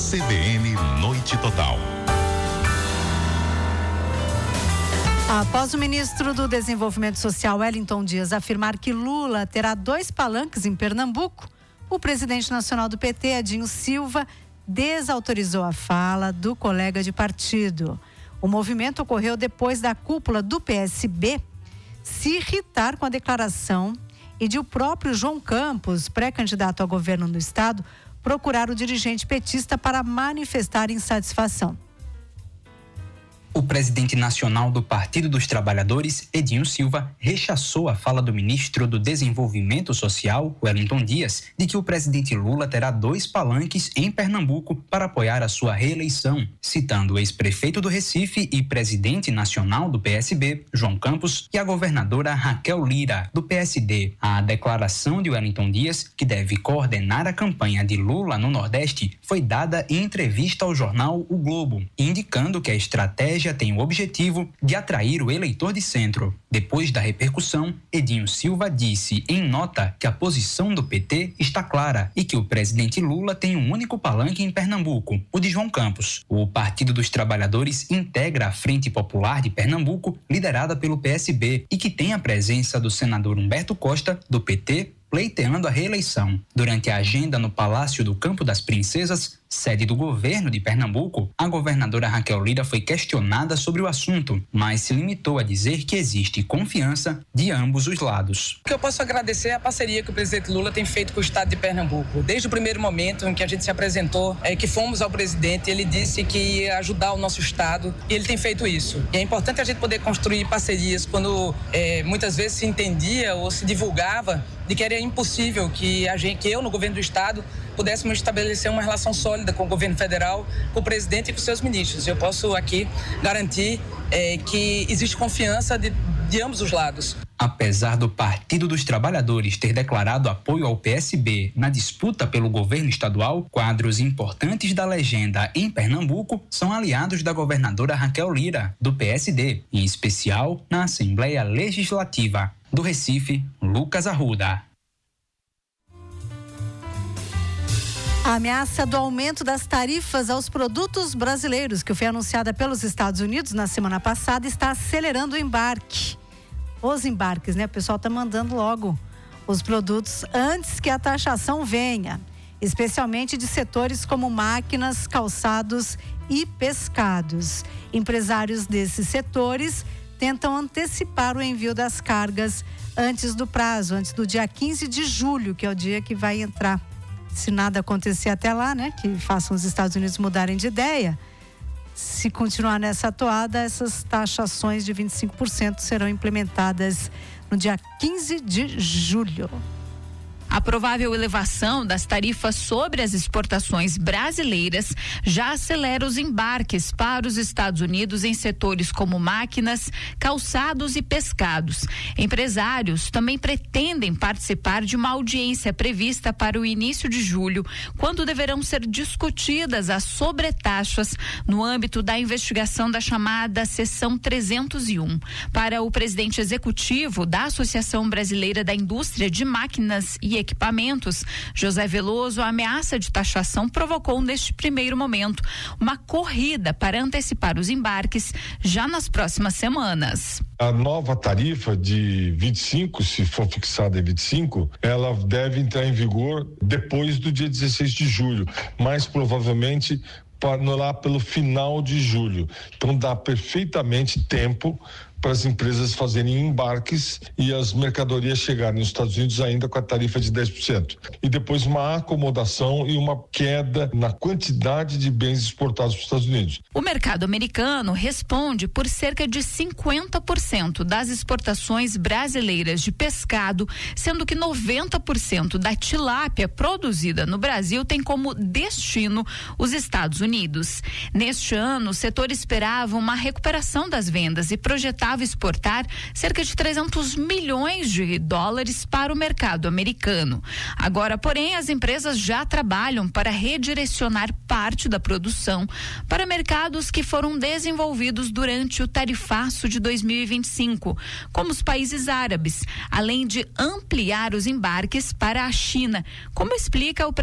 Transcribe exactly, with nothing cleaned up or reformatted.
C B N Noite Total. Após o ministro do Desenvolvimento Social, Wellington Dias, afirmar que Lula terá dois palanques em Pernambuco, o presidente nacional do P T, Edinho Silva, desautorizou a fala do colega de partido. O movimento ocorreu depois da cúpula do P S B se irritar com a declaração e de o próprio João Campos, pré-candidato ao governo do estado, procurar o dirigente petista para manifestar insatisfação. O presidente nacional do Partido dos Trabalhadores, Edinho Silva, rechaçou a fala do ministro do Desenvolvimento Social, Wellington Dias, de que o presidente Lula terá dois palanques em Pernambuco para apoiar a sua reeleição, citando o ex-prefeito do Recife e presidente nacional do P S B, João Campos, e a governadora Raquel Lira, do P S D. A declaração de Wellington Dias, que deve coordenar a campanha de Lula no Nordeste, foi dada em entrevista ao jornal O Globo, indicando que a estratégia tem o objetivo de atrair o eleitor de centro. Depois da repercussão, Edinho Silva disse em nota que a posição do P T está clara e que o presidente Lula tem um único palanque em Pernambuco, o de João Campos. O Partido dos Trabalhadores integra a Frente Popular de Pernambuco, liderada pelo P S B, e que tem a presença do senador Humberto Costa, do P T, pleiteando a reeleição. Durante a agenda no Palácio do Campo das Princesas, sede do governo de Pernambuco, a governadora Raquel Lira foi questionada sobre o assunto, mas se limitou a dizer que existe confiança de ambos os lados. O que eu posso agradecer é a parceria que o presidente Lula tem feito com o estado de Pernambuco. Desde o primeiro momento em que a gente se apresentou, é, que fomos ao presidente, ele disse que ia ajudar o nosso estado e ele tem feito isso. E é importante a gente poder construir parcerias quando é, muitas vezes se entendia ou se divulgava de que era impossível que, a gente, que eu, no governo do estado, pudéssemos estabelecer uma relação sólida com o governo federal, com o presidente e com seus ministros. Eu posso aqui garantir é, que existe confiança de, de ambos os lados. Apesar do Partido dos Trabalhadores ter declarado apoio ao P S B na disputa pelo governo estadual, quadros importantes da legenda em Pernambuco são aliados da governadora Raquel Lira, do P S D, em especial na Assembleia Legislativa. Do Recife, Lucas Arruda. A ameaça do aumento das tarifas aos produtos brasileiros, que foi anunciada pelos Estados Unidos na semana passada, está acelerando o embarque. Os embarques, né? O pessoal está mandando logo os produtos antes que a taxação venha, especialmente de setores como máquinas, calçados e pescados. Empresários desses setores tentam antecipar o envio das cargas antes do prazo, antes do dia quinze de julho, que é o dia que vai entrar. Se nada acontecer até lá, né, que façam os Estados Unidos mudarem de ideia, se continuar nessa toada, essas taxações de vinte e cinco por cento serão implementadas no dia quinze de julho. A provável elevação das tarifas sobre as exportações brasileiras já acelera os embarques para os Estados Unidos em setores como máquinas, calçados e pescados. Empresários também pretendem participar de uma audiência prevista para o início de julho, quando deverão ser discutidas as sobretaxas no âmbito da investigação da chamada Seção trezentos e um. Para o presidente executivo da Associação Brasileira da Indústria de Máquinas e Equipamentos, José Veloso, a ameaça de taxação provocou neste primeiro momento uma corrida para antecipar os embarques já nas próximas semanas. A nova tarifa de vinte e cinco, se for fixada em vinte e cinco, ela deve entrar em vigor depois do dia dezesseis de julho, mais provavelmente lá pelo final de julho. Então dá perfeitamente tempo para as empresas fazerem embarques e as mercadorias chegarem nos Estados Unidos ainda com a tarifa de dez por cento. E depois uma acomodação e uma queda na quantidade de bens exportados para os Estados Unidos. O mercado americano responde por cerca de cinquenta por cento das exportações brasileiras de pescado, sendo que noventa por cento da tilápia produzida no Brasil tem como destino os Estados Unidos. Neste ano, o setor esperava uma recuperação das vendas e projetava exportar cerca de trezentos milhões de dólares para o mercado americano. Agora, porém, as empresas já trabalham para redirecionar parte da produção para mercados que foram desenvolvidos durante o tarifaço de dois mil e vinte e cinco, como os países árabes, além de ampliar os embarques para a China, como explica o